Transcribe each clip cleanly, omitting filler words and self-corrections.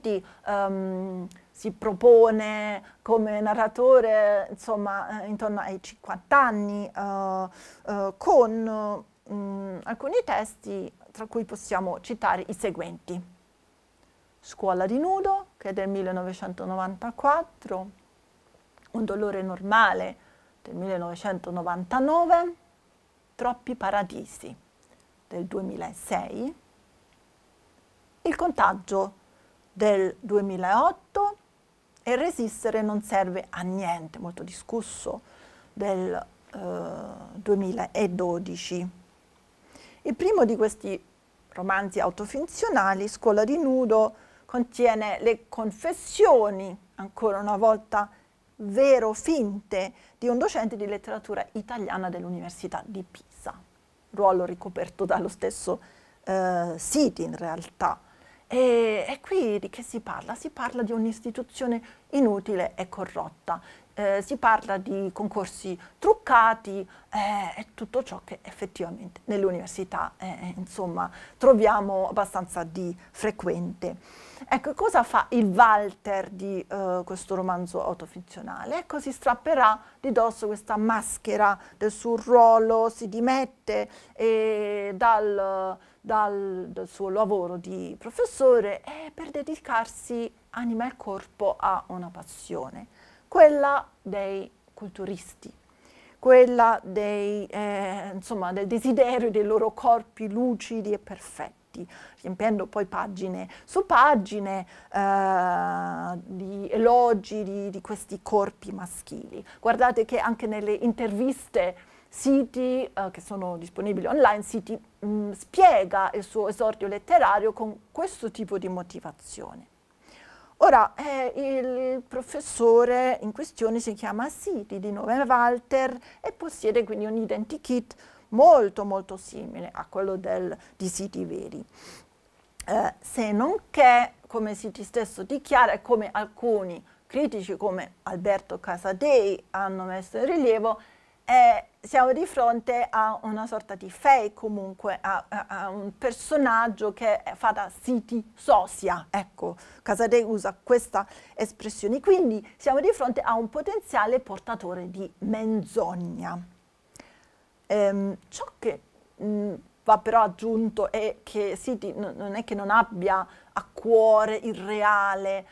Siti si propone come narratore, insomma, intorno ai 50 anni, con alcuni testi tra cui possiamo citare i seguenti. Scuola di nudo, che è del 1994, Un dolore normale del 1999, Troppi paradisi del 2006, Il contagio del 2008 e Resistere non serve a niente, molto discusso, del 2012. Il primo di questi romanzi autofinzionali, Scuola di nudo, contiene le confessioni, ancora una volta vero o finte, di un docente di letteratura italiana dell'Università di Pisa, ruolo ricoperto dallo stesso Siti in realtà. E qui di che si parla? Si parla di un'istituzione inutile e corrotta, si parla di concorsi truccati e tutto ciò che effettivamente nelle università insomma, troviamo abbastanza di frequente. Ecco, cosa fa il Walter di questo romanzo autofinzionale? Ecco, si strapperà di dosso questa maschera del suo ruolo, si dimette dal suo lavoro di professore per dedicarsi anima e corpo a una passione, quella dei culturisti, quella insomma, del desiderio dei loro corpi lucidi e perfetti, riempiendo poi pagine su pagine di elogi di questi corpi maschili. Guardate che anche nelle interviste Siti, che sono disponibili online, Siti spiega il suo esordio letterario con questo tipo di motivazione. Ora, il professore in questione si chiama Siti, di nome Walter, e possiede quindi un identikit molto molto simile a quello di Siti veri. Se non che, come Siti stesso dichiara e come alcuni critici come Alberto Casadei hanno messo in rilievo, siamo di fronte a una sorta di fake, comunque a un personaggio che fa da Siti sosia, ecco, Casadei usa questa espressione, quindi siamo di fronte a un potenziale portatore di menzogna. Ciò che va però aggiunto è che Siti non è che non abbia a cuore il reale,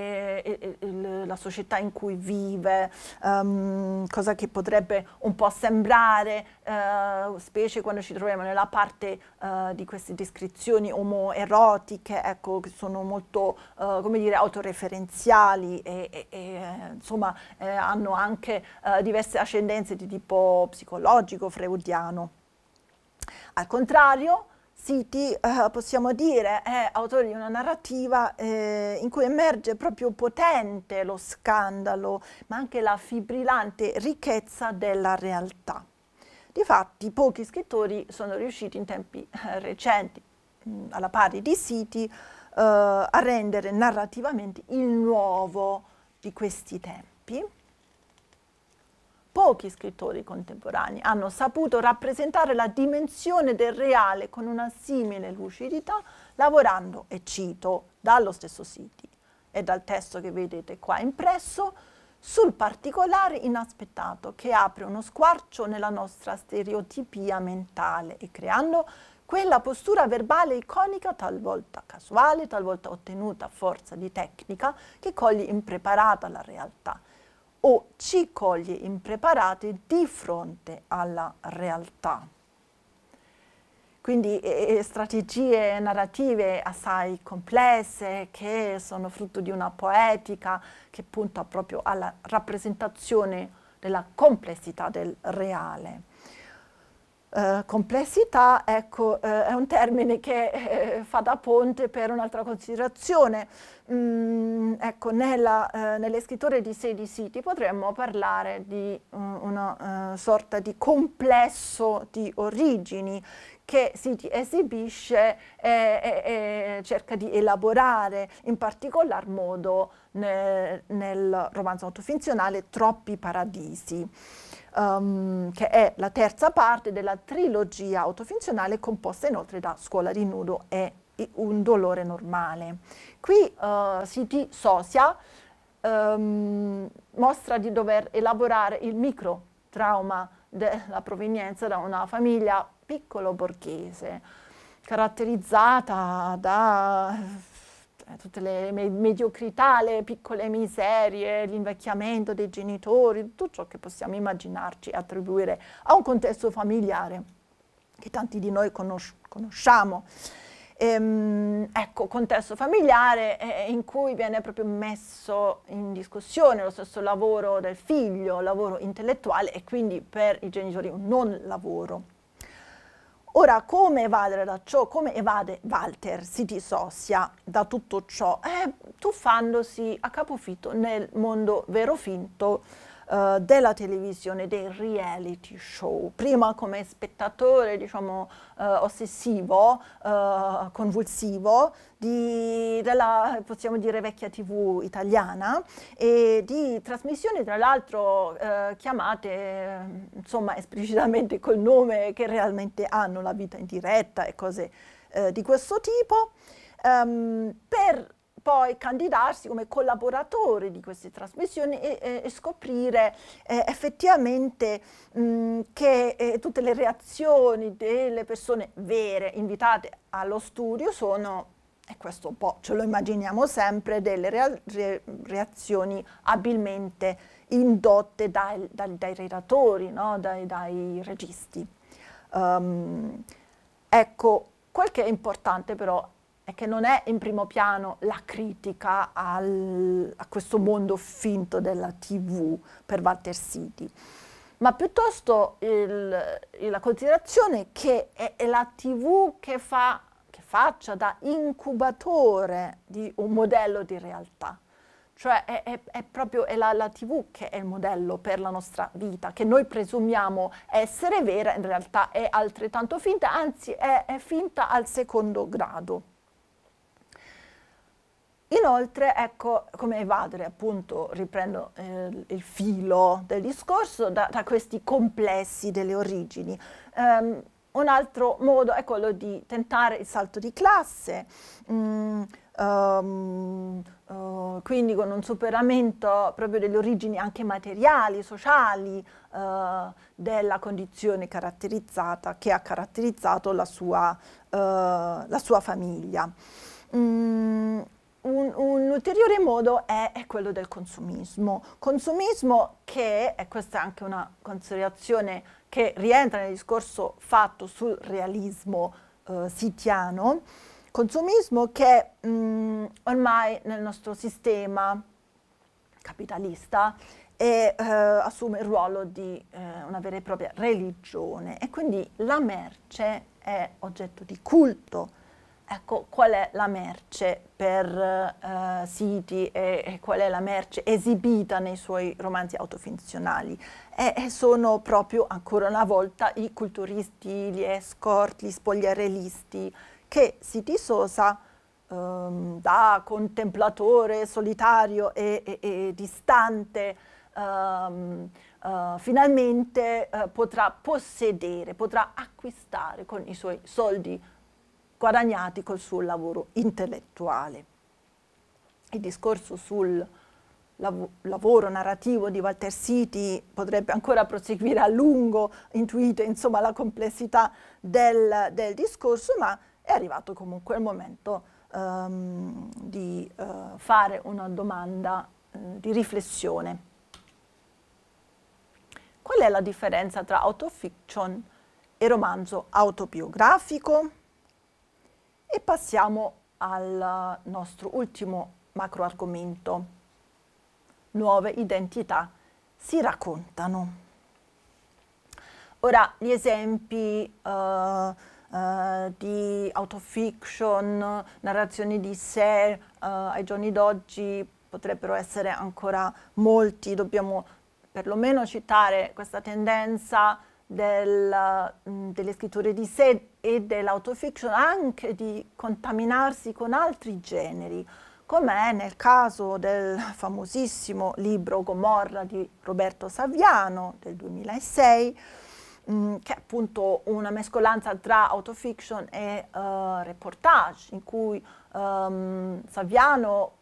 la società in cui vive, cosa che potrebbe un po' sembrare, specie quando ci troviamo nella parte di queste descrizioni omoerotiche, ecco, che sono molto, come dire, autoreferenziali e insomma hanno anche diverse ascendenze di tipo psicologico, freudiano. Al contrario, Siti, possiamo dire, è autore di una narrativa in cui emerge proprio potente lo scandalo, ma anche la fibrillante ricchezza della realtà. Difatti, pochi scrittori sono riusciti in tempi recenti, alla pari di Siti, a rendere narrativamente il nuovo di questi tempi. Pochi scrittori contemporanei hanno saputo rappresentare la dimensione del reale con una simile lucidità, lavorando, e cito dallo stesso Siti e dal testo che vedete qua impresso, sul particolare inaspettato che apre uno squarcio nella nostra stereotipia mentale e creando quella postura verbale iconica, talvolta casuale, talvolta ottenuta a forza di tecnica, che coglie impreparata la realtà o ci coglie impreparati di fronte alla realtà. Quindi strategie narrative assai complesse che sono frutto di una poetica che punta proprio alla rappresentazione della complessità del reale. Complessità, ecco, è un termine che fa da ponte per un'altra considerazione. Ecco, nelle scritture di sé di Siti potremmo parlare di una sorta di complesso di origini che Siti esibisce e cerca di elaborare, in particolar modo nel romanzo autofinzionale Troppi paradisi. Che è la terza parte della trilogia autofinzionale composta inoltre da Scuola di nudo e un dolore normale. Qui Siti Sosia mostra di dover elaborare il microtrauma della provenienza da una famiglia piccolo borghese, caratterizzata da tutte le mediocrità, le piccole miserie, l'invecchiamento dei genitori, tutto ciò che possiamo immaginarci e attribuire a un contesto familiare che tanti di noi conosciamo. Ecco, contesto familiare in cui viene proprio messo in discussione lo stesso lavoro del figlio, lavoro intellettuale, e quindi per i genitori un non lavoro. Ora, come evadere da ciò? Come evade Walter Siti Sosia da tutto ciò? Tuffandosi a capofitto nel mondo vero finto della televisione, dei reality show. Prima come spettatore, diciamo, ossessivo, convulsivo, della, possiamo dire, vecchia TV italiana, e di trasmissioni, tra l'altro, chiamate, insomma, esplicitamente col nome che realmente hanno, la vita in diretta e cose di questo tipo, per poi candidarsi come collaboratore di queste trasmissioni e scoprire effettivamente che tutte le reazioni delle persone vere invitate allo studio sono, e questo un po' ce lo immaginiamo sempre, delle reazioni abilmente indotte dai relatori, no? dai registi. Ecco, quel che è importante però è che non è in primo piano la critica a questo mondo finto della TV per Walter Siti, ma piuttosto la considerazione che è la TV che faccia da incubatore di un modello di realtà. Cioè è proprio la TV che è il modello per la nostra vita, che noi presumiamo essere vera, in realtà è altrettanto finta, anzi è finta al secondo grado. Inoltre, ecco, come evadere, appunto, riprendo il filo del discorso, da questi complessi delle origini. Un altro modo è quello di tentare il salto di classe, quindi con un superamento proprio delle origini anche materiali, sociali, della condizione caratterizzata, che ha caratterizzato la sua famiglia. Un ulteriore modo è quello del consumismo che, e questa è anche una considerazione che rientra nel discorso fatto sul realismo sitiano, consumismo che ormai nel nostro sistema capitalista assume il ruolo di una vera e propria religione, e quindi la merce è oggetto di culto. Ecco, qual è la merce per Siti e qual è la merce esibita nei suoi romanzi autofinzionali? Sono proprio, ancora una volta, i culturisti, gli escort, gli spogliarellisti, che Siti Sosa, da contemplatore solitario e distante, finalmente potrà possedere, potrà acquistare con i suoi soldi guadagnati col suo lavoro intellettuale. Il discorso sul lavoro narrativo di Walter Siti potrebbe ancora proseguire a lungo, intuite insomma la complessità del discorso, ma è arrivato comunque il momento di fare una domanda di riflessione. Qual è la differenza tra autofiction e romanzo autobiografico? E passiamo al nostro ultimo macro argomento. Nuove identità si raccontano. Ora, gli esempi di autofiction, narrazioni di sé ai giorni d'oggi potrebbero essere ancora molti. Dobbiamo perlomeno citare questa tendenza delle scritture di sé e dell'autofiction, anche di contaminarsi con altri generi, com'è nel caso del famosissimo libro Gomorra di Roberto Saviano del 2006, che è appunto una mescolanza tra autofiction e reportage, in cui Saviano